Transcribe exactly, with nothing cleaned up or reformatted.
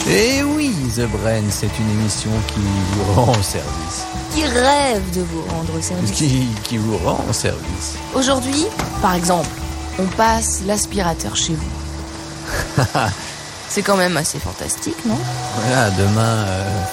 Et oui, The Brain, c'est une émission qui vous rend service. Qui rêve de vous rendre service. Qui, qui vous rend service. Aujourd'hui, par exemple, on passe l'aspirateur chez vous. C'est quand même assez fantastique, non ? Voilà, demain, euh,